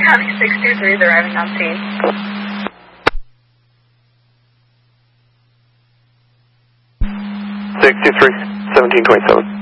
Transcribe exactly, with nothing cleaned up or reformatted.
County six two three is arriving on scene. six two three, seventeen twenty-seven.